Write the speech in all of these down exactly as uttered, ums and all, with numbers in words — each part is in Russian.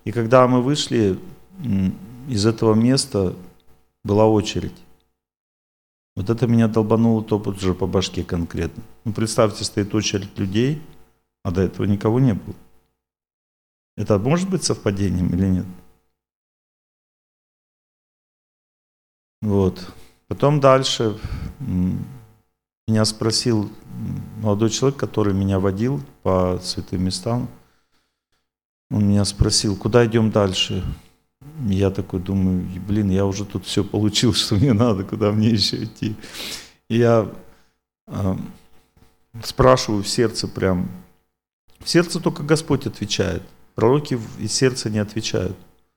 И когда мы вышли из этого места, была очередь. Вот это меня долбануло топот уже по башке конкретно. Ну, представьте, стоит очередь людей, а до этого никого не было. Это может быть совпадением или нет? Вот. Потом дальше меня спросил молодой человек, который меня водил по святым местам. Он меня спросил, куда идем дальше? И я такой думаю, блин, я уже тут все получил, что мне надо, куда мне еще идти? И я э, спрашиваю в сердце прям. В сердце только Господь отвечает. Пророки из сердца не отвечают.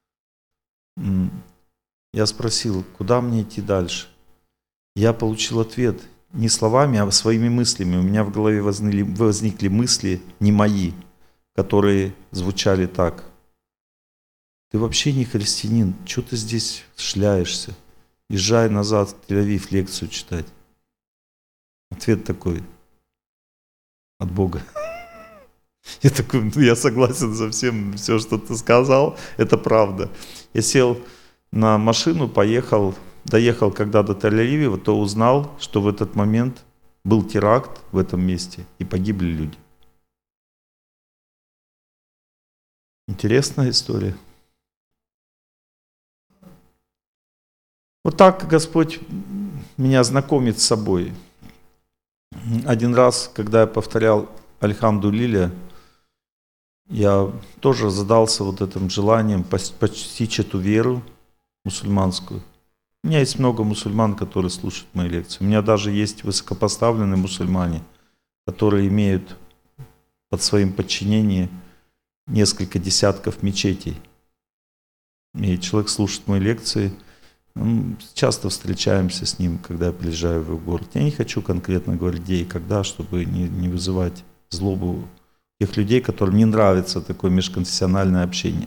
Я спросил, куда мне идти дальше? Я получил ответ не словами, а своими мыслями. У меня в голове возникли, возникли мысли не мои, которые звучали так. Ты вообще не христианин, что ты здесь шляешься? Езжай назад в Тель-Авив лекцию читать. Ответ такой, от Бога. Я такой, ну я согласен со всем, все, что ты сказал, это правда. Я сел на машину, поехал, доехал когда до Тель-Авива, то узнал, что в этот момент был теракт в этом месте и погибли люди. Интересная история. Вот так Господь меня знакомит с собой. Один раз, когда я повторял «Альхамду-лиля», я тоже задался вот этим желанием постичь эту веру мусульманскую. У меня есть много мусульман, которые слушают мои лекции. У меня даже есть высокопоставленные мусульмане, которые имеют под своим подчинением несколько десятков мечетей. И человек слушает мои лекции. Часто встречаемся с ним, когда я приезжаю в его город. Я не хочу конкретно говорить, где и когда, чтобы не, не вызывать злобу тех людей, которым не нравится такое межконфессиональное общение.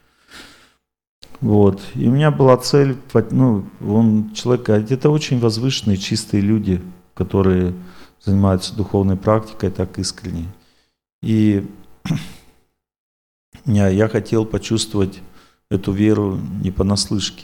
Вот. И у меня была цель, ну, он человек, это очень возвышенные, чистые люди, которые занимаются духовной практикой так искренне. И я, я хотел почувствовать эту веру не понаслышке.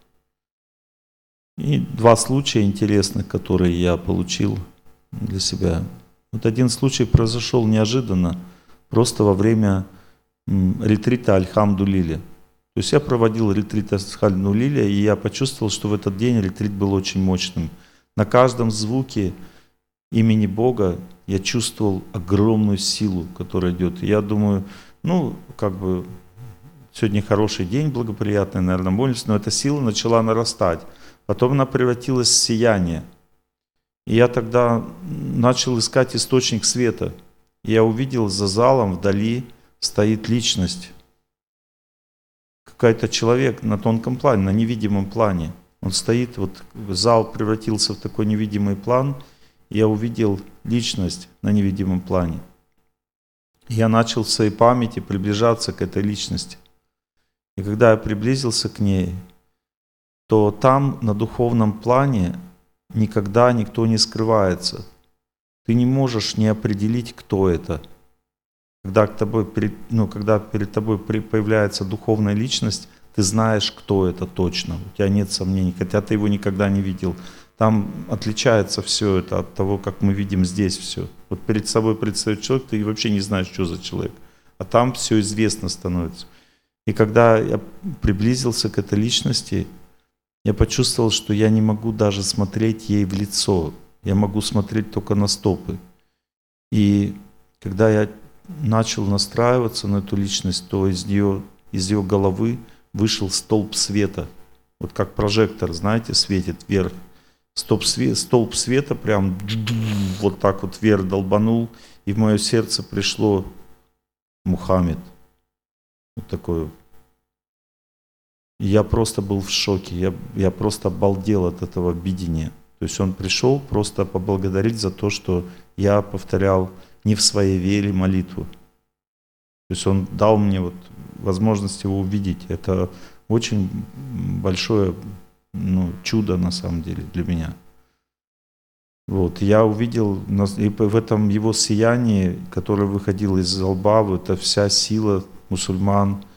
И два случая интересных, которые я получил для себя. Вот один случай произошел неожиданно, просто во время ретрита Альхамду-лиля. То есть я проводил ретрит Альхамду-лиля, и я почувствовал, что в этот день ретрит был очень мощным. На каждом звуке имени Бога я чувствовал огромную силу, которая идет. И я думаю, ну, как бы, сегодня хороший день, благоприятный, наверное, молюсь, но эта сила начала нарастать. Потом она превратилась в сияние. И я тогда начал искать источник света. Я увидел за залом вдали стоит личность. Какой-то человек на тонком плане, на невидимом плане. Он стоит, вот зал превратился в такой невидимый план. И я увидел личность на невидимом плане. Я начал в своей памяти приближаться к этой личности. И когда я приблизился к ней, то там, на духовном плане, никогда никто не скрывается. Ты не можешь не определить, кто это. Когда, к тобой, ну, когда перед тобой появляется духовная личность, ты знаешь, кто это точно. У тебя нет сомнений, хотя ты его никогда не видел. Там отличается все это от того, как мы видим здесь все. Вот перед собой предстает человек, ты вообще не знаешь, что за человек. А там все известно становится. И когда я приблизился к этой личности, я почувствовал, что я не могу даже смотреть ей в лицо. Я могу смотреть только на стопы. И когда я начал настраиваться на эту личность, то из нее, из ее головы вышел столб света. Вот как прожектор, знаете, светит вверх. Столб света, столб света прям вот так вот вверх долбанул. И в мое сердце пришло Мухаммед. Вот такое. Я просто был в шоке, я, я просто обалдел от этого видения. То есть он пришел просто поблагодарить за то, что я повторял не в своей вере молитву. То есть он дал мне вот возможность его увидеть. Это очень большое, ну, чудо на самом деле для меня. Вот, я увидел и в этом его сиянии, которое выходило из лба, это вся сила мусульман,